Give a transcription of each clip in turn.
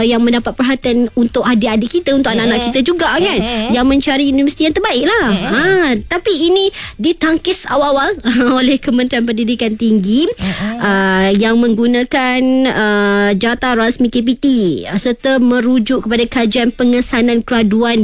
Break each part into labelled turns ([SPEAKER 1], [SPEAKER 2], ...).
[SPEAKER 1] yang mendapat perhatian untuk adik-adik kita, untuk anak-anak kita juga kan, yang mencari universiti yang terbaik lah. Tapi ini ditangkis awal-awal oleh Kementerian Pendidikan Tinggi yang menggunakan jata rasmi KPT serta merujuk kepada kajian pengesanan graduan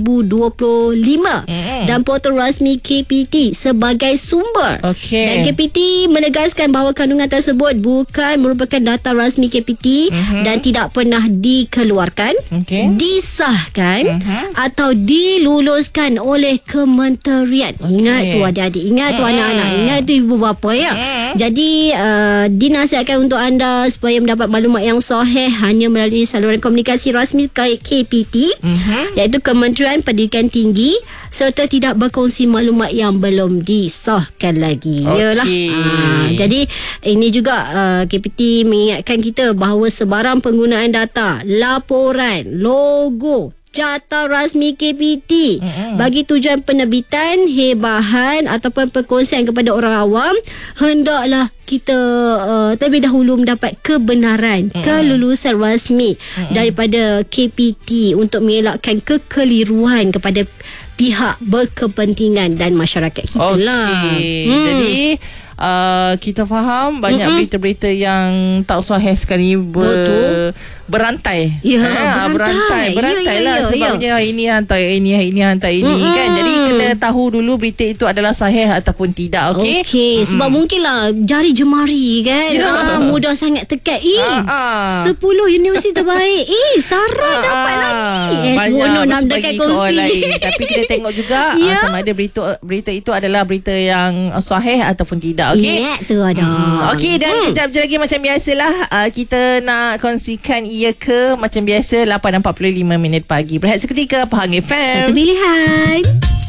[SPEAKER 1] 2025 dan portal rasmi KPT sebagai sumber. Dan KPT menegaskan bahawa kandungan tersebut bukan merupakan data rasmi KPT dan tidak pernah dikeluarkan, disahkan atau diluluskan oleh kementerian. Ingat tu adik-adik, ingat tu anak-anak, ingat tu ibu bapa ya. Jadi dinasihatkan untuk anda supaya mendapat maklumat yang sahih hanya melalui saluran komunikasi rasmi KPT, iaitu Kementerian Pendidikan Tinggi, serta tidak berkongsi maklumat yang belum disahkan lagi. Yalah. Jadi ini juga KPT mengingatkan kita bahawa sebarang penggunaan data, laporan, logo, jata rasmi KPT bagi tujuan penerbitan, hebahan ataupun perkongsian kepada orang awam, hendaklah kita terlebih dahulu mendapat kebenaran, kelulusan rasmi daripada KPT untuk mengelakkan kekeliruan kepada pihak berkepentingan dan masyarakat kita lah.
[SPEAKER 2] Jadi kita faham banyak berita-berita yang tak sahih sekali berantai. Berantai lah. Sebabnya ini hantar ini kan. Jadi kena tahu dulu berita itu adalah sahih ataupun tidak.
[SPEAKER 1] Sebab mungkinlah jari jemari kan, mudah sangat tekat. 10 universiti terbaik. Sarah dapat lagi.
[SPEAKER 2] Seronok nak dekat kongsi. Tapi kita tengok juga sama ada berita itu adalah berita yang sahih ataupun tidak.
[SPEAKER 1] Tu ada.
[SPEAKER 2] Dan kejap je lagi macam biasalah kita nak kongsikan ia ke macam biasa 8.45 pagi. Berehat seketika Pahang FM.
[SPEAKER 1] Satu pilihan.